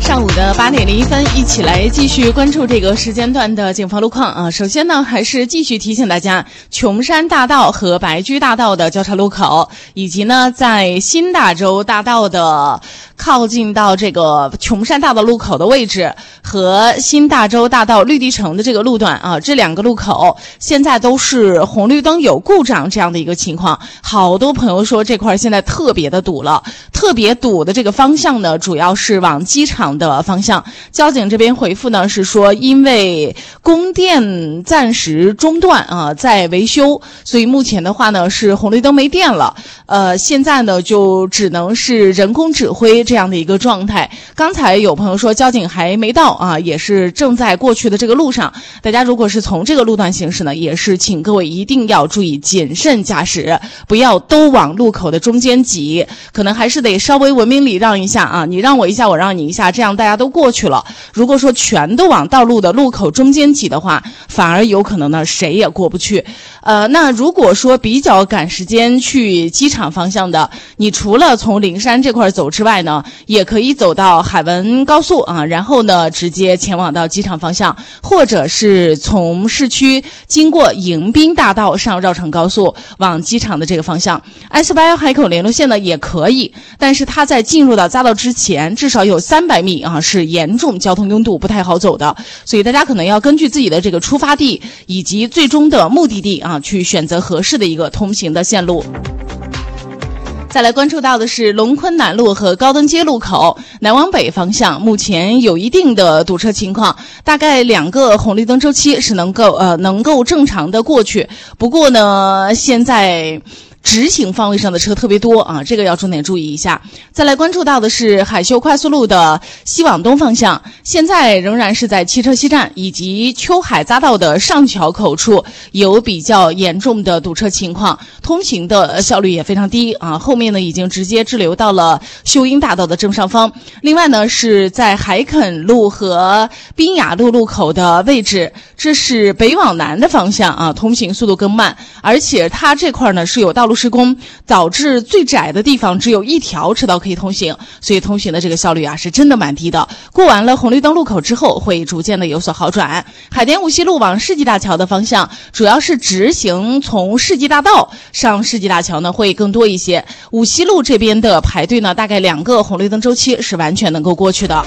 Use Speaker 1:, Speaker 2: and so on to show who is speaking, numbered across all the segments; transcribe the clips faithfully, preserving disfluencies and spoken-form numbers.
Speaker 1: 上午的八点零一分，一起来继续关注这个时间段的警方路况啊。首先呢，还是继续提醒大家，琼山大道和白驹大道的交叉路口，以及呢，在新大洲大道的靠近到这个琼山大道路口的位置和新大洲大道绿地城的这个路段啊，这两个路口现在都是红绿灯有故障这样的一个情况。好多朋友说这块现在特别的堵了，特别堵的这个方向呢，主要是往机场的方向。交警这边回复呢是说，因为供电暂时中断啊，在维修，所以目前的话呢是红绿灯没电了，呃，现在呢就只能是人工指挥这样的一个状态。刚才有朋友说交警还没到啊，也是正在过去的这个路上。大家如果是从这个路段行驶呢，也是请各位一定要注意谨慎驾驶，不要都往路口的中间挤，可能还是得稍微文明礼让一下啊，你让我一下我让你一下，这样大家都过去了。如果说全都往道路的路口中间挤的话，反而有可能呢谁也过不去。呃，那如果说比较赶时间去机场方向的，你除了从灵山这块走之外呢，也可以走到海文高速啊，然后呢直接前往到机场方向，或者是从市区经过迎宾大道上绕城高速往机场的这个方向。S 八幺海口联络线呢也可以，但是它在进入到匝道之前至少有三百米啊是严重交通拥堵，不太好走的，所以大家可能要根据自己的这个出发地以及最终的目的地啊去选择合适的一个通行的线路。再来关注到的是龙昆南路和高登街路口南往北方向，目前有一定的堵车情况，大概两个红绿灯周期是能够呃能够正常的过去。不过呢，现在直行方位上的车特别多啊，这个要重点注意一下。再来关注到的是海秀快速路的西往东方向，现在仍然是在汽车西站以及秋海匝道的上桥口处有比较严重的堵车情况，通行的效率也非常低啊。后面呢已经直接滞留到了秀英大道的正上方。另外呢是在海垦路和滨雅路路口的位置，这是北往南的方向啊，通行速度更慢，而且它这块呢是有道路施工，导致最窄的地方只有一条车道可以通行，所以通行的这个效率啊是真的蛮低的。过完了红绿灯路口之后会逐渐的有所好转。海淀无锡路往世纪大桥的方向，主要是直行从世纪大道上世纪大桥呢会更多一些，无锡路这边的排队呢大概两个红绿灯周期是完全能够过去的。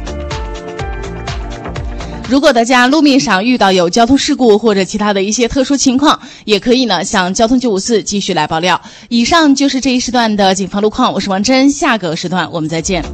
Speaker 1: 如果大家路面上遇到有交通事故或者其他的一些特殊情况，也可以呢向交通九五四继续来爆料。以上就是这一时段的警方路况，我是王真，下个时段我们再见。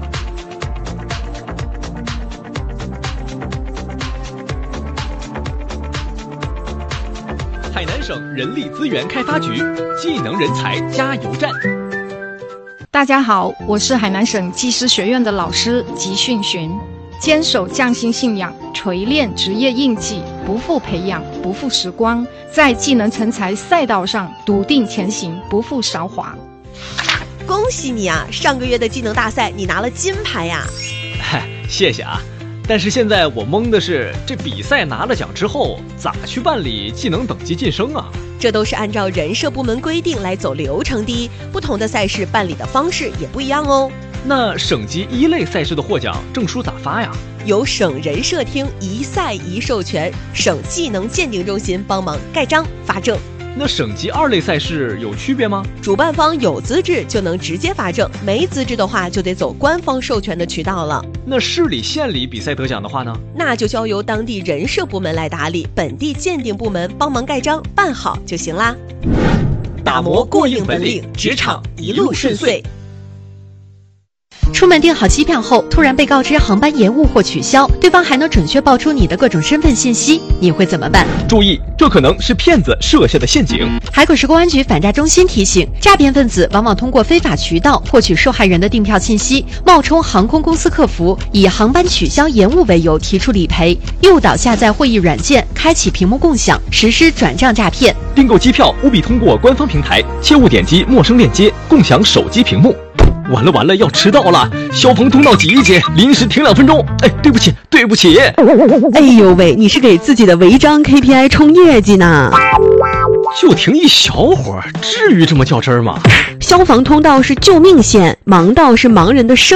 Speaker 2: 海南省人力资源开发局技能人才加油站。
Speaker 3: 大家好，我是海南省技师学院的老师吉训群。坚守匠心信仰，锤炼职业印记，不负培养，不负时光，在技能成才赛道上笃定前行，不负韶华。
Speaker 4: 恭喜你啊，上个月的技能大赛你拿了金牌呀。
Speaker 2: 嗨，谢谢啊。但是现在我懵的是，这比赛拿了奖之后咋去办理技能等级晋升啊？
Speaker 4: 这都是按照人社部门规定来走流程的，不同的赛事办理的方式也不一样哦。
Speaker 2: 那省级一类赛事的获奖证书咋发呀？
Speaker 4: 由省人社厅一赛一授权，省技能鉴定中心帮忙盖章发证。
Speaker 2: 那省级二类赛事有区别吗？
Speaker 4: 主办方有资质就能直接发证，没资质的话就得走官方授权的渠道了。
Speaker 2: 那市里县里比赛得奖的话呢？
Speaker 4: 那就交由当地人社部门来打理，本地鉴定部门帮忙盖章办好就行啦。打磨过硬本领，职场一路顺遂。
Speaker 5: 出门订好机票后，突然被告知航班延误或取消，对方还能准确报出你的各种身份信息，你会怎么办？
Speaker 2: 注意，这可能是骗子设下的陷阱。
Speaker 5: 海口市公安局反诈中心提醒，诈骗分子往往通过非法渠道获取受害人的订票信息，冒充航空公司客服，以航班取消延误为由提出理赔，诱导下载会议软件，开启屏幕共享，实施转账诈骗。
Speaker 2: 订购机票务必通过官方平台，切勿点击陌生链接，共享手机屏幕。完了完了，要迟到了！消防通道挤一挤，临时停两分钟。哎，对不起，对不起。
Speaker 6: 哎呦喂，你是给自己的违章 K P I 冲业绩呢？
Speaker 2: 就停一小会儿，至于这么较真儿吗？
Speaker 6: 消防通道是救命线，盲道是盲人的生